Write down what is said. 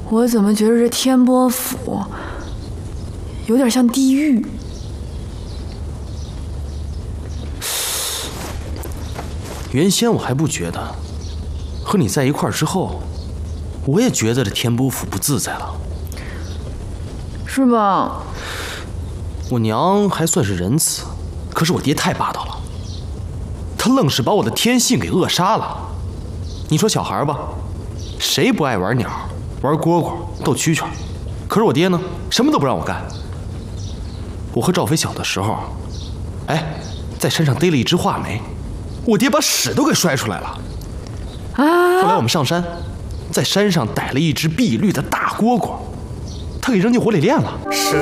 我怎么觉得这天波府有点像地狱？ 原先我还不觉得，和你在一块儿之后，我也觉得这天波府不自在了。 是吧？ 我娘还算是仁慈，可是我爹太霸道了，他愣是把我的天性给扼杀了。你说小孩吧，谁不爱玩鸟、玩蝈蝈、斗蛐蛐？可是我爹呢，什么都不让我干。我和赵飞小的时候，在山上逮了一只画眉，我爹把屎都给摔出来了。 啊！ 后来我们上山，在山上逮了一只碧绿的大蝈蝈，他给扔进火里炼了。 是